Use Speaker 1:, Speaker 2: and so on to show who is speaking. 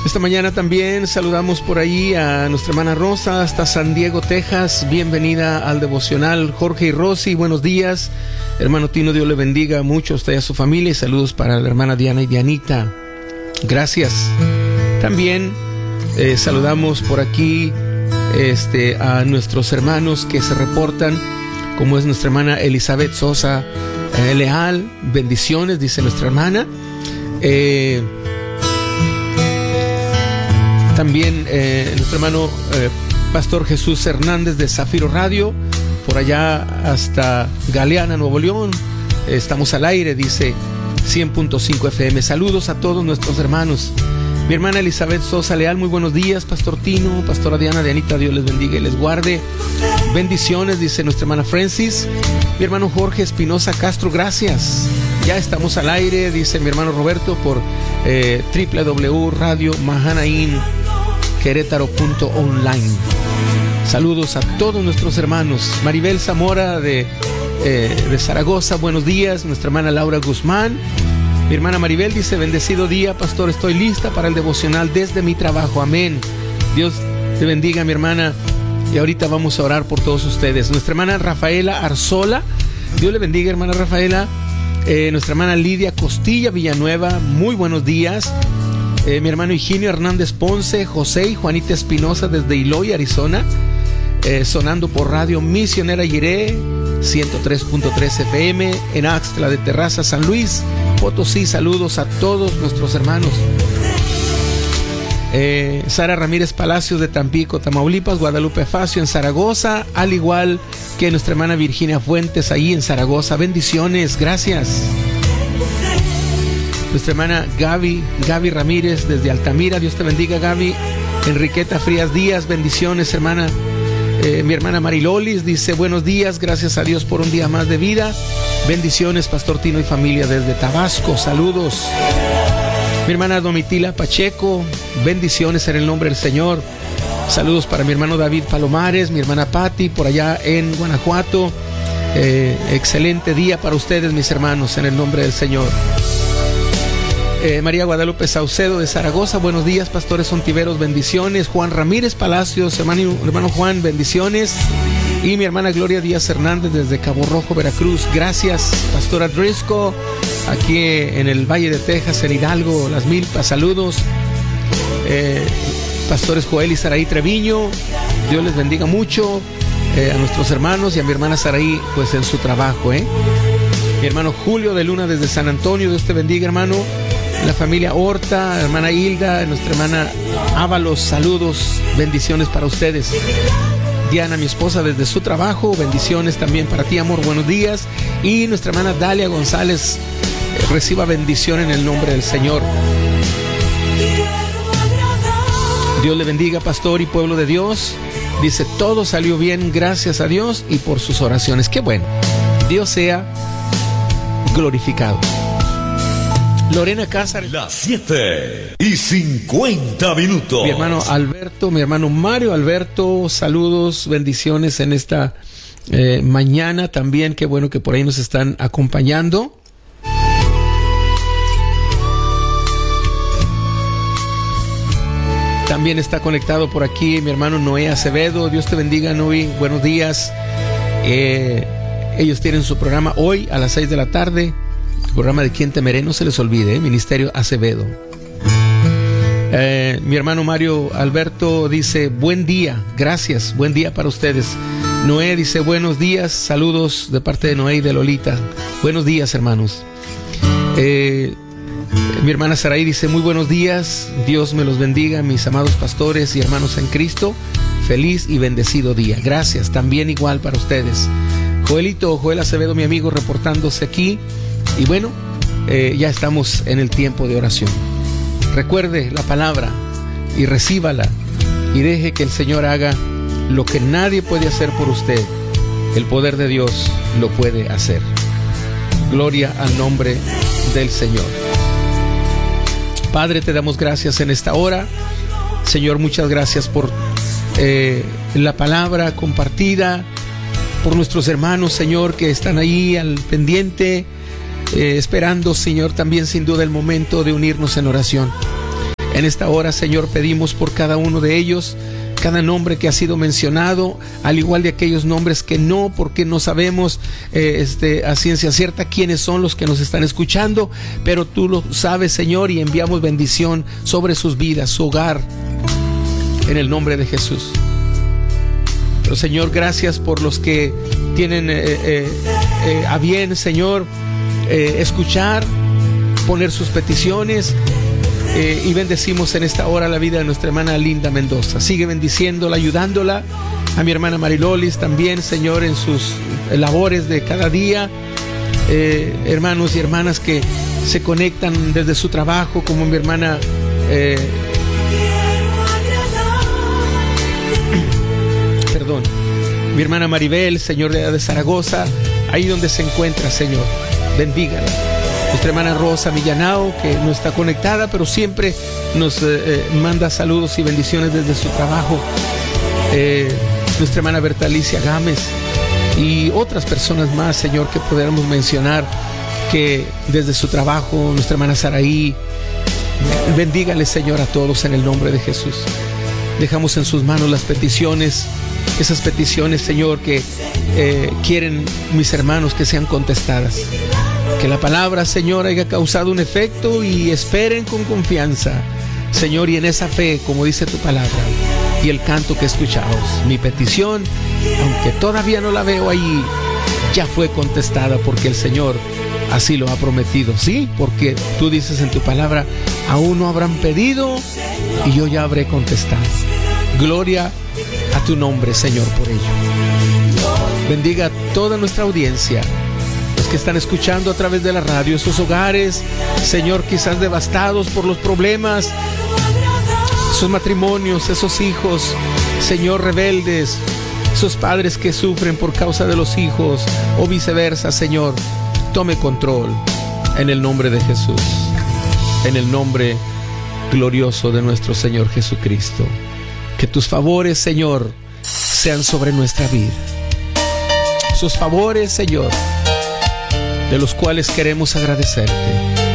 Speaker 1: Esta mañana también saludamos por ahí a nuestra hermana Rosa hasta San Diego, Texas. Bienvenida al devocional. Jorge y Rosy, buenos días. Hermano Tino, Dios le bendiga mucho a usted y a su familia. Y saludos para la hermana Diana y Dianita. Gracias. También saludamos por aquí a nuestros hermanos que se reportan, como es nuestra hermana Elizabeth Sosa Leal. Bendiciones, dice nuestra hermana. También nuestro hermano Pastor Jesús Hernández de Zafiro Radio, por allá hasta Galeana, Nuevo León. Estamos al aire, dice 100.5 FM. Saludos a todos nuestros hermanos. Mi hermana Elizabeth Sosa Leal, muy buenos días. Pastor Tino, Pastora Diana, Dianita, Dios les bendiga y les guarde. Bendiciones, dice nuestra hermana Francis. Mi hermano Jorge Espinosa Castro, gracias. Ya estamos al aire, dice mi hermano Roberto, por www.radio-mahanain-querétaro.online. Saludos a todos nuestros hermanos. Maribel Zamora de Zaragoza, buenos días. Nuestra hermana Laura Guzmán. Mi hermana Maribel dice: bendecido día, pastor, estoy lista para el devocional desde mi trabajo. Amén. Dios te bendiga, mi hermana. Y ahorita vamos a orar por todos ustedes. Nuestra hermana Rafaela Arzola, Dios le bendiga, hermana Rafaela. Nuestra hermana Lidia Costilla Villanueva, muy buenos días. Mi hermano Higinio Hernández Ponce, José y Juanita Espinosa desde Eloy, Arizona, sonando por Radio Misionera Jiré 103.3 FM en Axtla de Terraza, San Luis Potosí. Saludos a todos nuestros hermanos. Sara Ramírez Palacios de Tampico, Tamaulipas. Guadalupe Facio en Zaragoza, al igual que nuestra hermana Virginia Fuentes ahí en Zaragoza. Bendiciones, gracias. Nuestra hermana Gaby Ramírez desde Altamira, Dios te bendiga, Gaby. Enriqueta Frías Díaz, bendiciones, hermana. Mi hermana Marilolis dice: buenos días, gracias a Dios por un día más de vida. Bendiciones, Pastor Tino y familia desde Tabasco, saludos. Mi hermana Domitila Pacheco, bendiciones en el nombre del Señor. Saludos para mi hermano David Palomares, mi hermana Patti por allá en Guanajuato. Excelente día para ustedes, mis hermanos, en el nombre del Señor. María Guadalupe Saucedo de Zaragoza, buenos días, pastores Ontiveros, bendiciones. Juan Ramírez Palacios, hermano Juan, bendiciones. Y mi hermana Gloria Díaz Hernández desde Cabo Rojo, Veracruz, gracias. Pastora Driscoll, aquí en el Valle de Texas, en Hidalgo, Las Milpas, saludos. Pastores Joel y Saraí Treviño, Dios les bendiga mucho. A nuestros hermanos y a mi hermana Saraí, pues en su trabajo. Mi hermano Julio de Luna desde San Antonio, Dios te bendiga, hermano. La familia Horta, hermana Hilda, nuestra hermana Ábalos, saludos, bendiciones para ustedes. Diana, mi esposa, desde su trabajo, bendiciones también para ti, amor, buenos días. Y nuestra hermana Dalia González, reciba bendición en el nombre del Señor. Dios le bendiga, pastor y pueblo de Dios. Dice: todo salió bien, gracias a Dios y por sus oraciones. Qué bueno, Dios sea glorificado. Lorena Cázares.
Speaker 2: Las 7:50.
Speaker 1: Mi hermano Alberto, mi hermano Mario Alberto, saludos, bendiciones en esta mañana también. Qué bueno que por ahí nos están acompañando. También está conectado por aquí mi hermano Noé Acevedo. Dios te bendiga, Noé, buenos días. Ellos tienen su programa hoy a las 6 de la tarde. El programa de Quién Temeré, no se les olvide, Ministerio Acevedo. Mi hermano Mario Alberto dice: buen día, gracias, buen día para ustedes. Noé dice: buenos días, saludos de parte de Noé y de Lolita. Buenos días, hermanos. Mi hermana Saraí dice: muy buenos días, Dios me los bendiga, mis amados pastores y hermanos en Cristo. Feliz y bendecido día. Gracias, también igual para ustedes. Joel Acevedo, mi amigo, reportándose aquí. Y bueno, ya estamos en el tiempo de oración. Recuerde la palabra y recíbala y deje que el Señor haga lo que nadie puede hacer por usted. El poder de Dios lo puede hacer. Gloria al nombre del Señor. Padre, te damos gracias en esta hora. Señor, muchas gracias por la palabra compartida, por nuestros hermanos, Señor, que están ahí al pendiente, esperando, Señor, también sin duda el momento de unirnos en oración. En esta hora, Señor, pedimos por cada uno de ellos, cada nombre que ha sido mencionado, al igual de aquellos nombres que no, porque no sabemos a ciencia cierta quiénes son los que nos están escuchando, pero tú lo sabes, Señor, y enviamos bendición sobre sus vidas, su hogar, en el nombre de Jesús. Pero, Señor, gracias por los que tienen a bien, Señor, escuchar, poner sus peticiones. Y bendecimos en esta hora la vida de nuestra hermana Linda Mendoza. Sigue bendiciéndola, ayudándola. A mi hermana Marilolis también, Señor, en sus labores de cada día. Hermanos y hermanas que se conectan desde su trabajo, como mi hermana mi hermana Maribel, Señor, de Zaragoza, ahí donde se encuentra, Señor, bendígala. Nuestra hermana Rosa Millanao, que no está conectada, pero siempre nos manda saludos y bendiciones desde su trabajo. Nuestra hermana Bertalicia Gámez y otras personas más, Señor, que pudiéramos mencionar, que desde su trabajo, nuestra hermana Saraí. Bendígale, Señor, a todos en el nombre de Jesús. Dejamos en sus manos las peticiones, esas peticiones, Señor, que quieren mis hermanos que sean contestadas. Que la palabra, Señor, haya causado un efecto y esperen con confianza, Señor, y en esa fe, como dice tu palabra, y el canto que escuchamos. Mi petición, aunque todavía no la veo ahí, ya fue contestada porque el Señor así lo ha prometido. Sí, porque tú dices en tu palabra, aún no habrán pedido y yo ya habré contestado. Gloria a tu nombre, Señor, por ello. Bendiga a toda nuestra audiencia, los que están escuchando a través de la radio, esos hogares, Señor, quizás devastados por los problemas, esos matrimonios, esos hijos, Señor, rebeldes, esos padres que sufren por causa de los hijos o viceversa, Señor, tome control en el nombre de Jesús, en el nombre glorioso de nuestro Señor Jesucristo. Que tus favores, Señor, sean sobre nuestra vida. Sus favores, Señor, de los cuales queremos agradecerte.